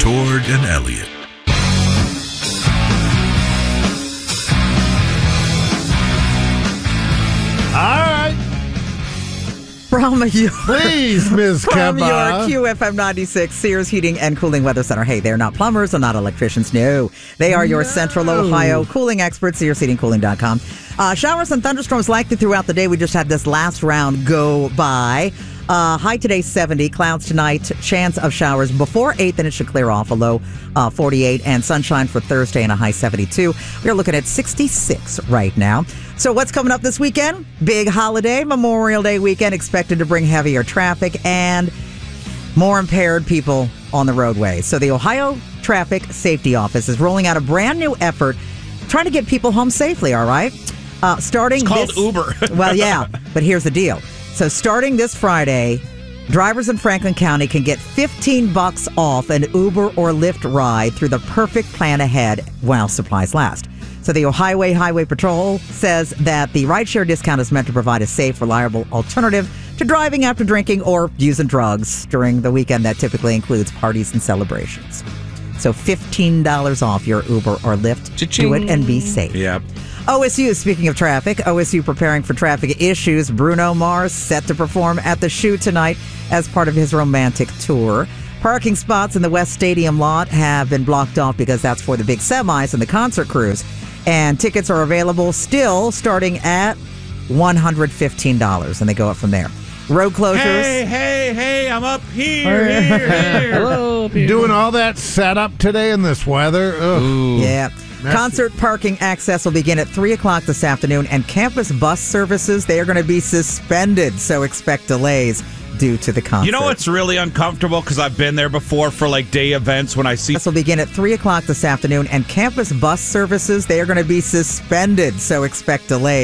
Tord and Elliott. All right. Please, Ms. From Kemba. your QFM 96 Sears Heating and Cooling Weather Center. Hey, they're not plumbers and not electricians. No. They are your Central Ohio cooling experts, SearsHeatingCooling.com. Showers and thunderstorms likely throughout the day. We just had this last round go by. High today 70, clouds tonight, chance of showers before 8, then it should clear off, a low 48, and sunshine for Thursday and a high 72. We're looking at 66 right now. So what's coming up this weekend? Big holiday, Memorial Day weekend, expected to bring heavier traffic and more impaired people on the roadway. So the Ohio Traffic Safety Office is rolling out a brand new effort trying to get people home safely, all right? Starting it's called Uber. Well, yeah, but here's the deal. So starting this Friday, drivers in Franklin County can get $15 off an Uber or Lyft ride through the Perfect Plan Ahead while supplies last. So the Ohio Highway Patrol says that the rideshare discount is meant to provide a safe, reliable alternative to driving after drinking or using drugs during the weekend that typically includes parties and celebrations. So $15 off your Uber or Lyft. Cha-ching. Do it and be safe. Yep. OSU, speaking of traffic, OSU preparing for traffic issues. Bruno Mars set to perform at the Shoe tonight as part of his romantic tour. Parking spots in the West Stadium lot have been blocked off because that's for the big semis and the concert crews. And tickets are available still starting at $115, and they go up from there. Road closures. Hey, I'm up here. Hello. Doing all that setup today in this weather. Ugh. Yeah. Messy. Concert parking access will begin at 3 o'clock this afternoon, and campus bus services, they are going to be suspended, so expect delays due to the concert. You know what's really uncomfortable? Because I've been there before for like day events when I see... This will begin at 3 o'clock this afternoon, and campus bus services, they are going to be suspended, so expect delays.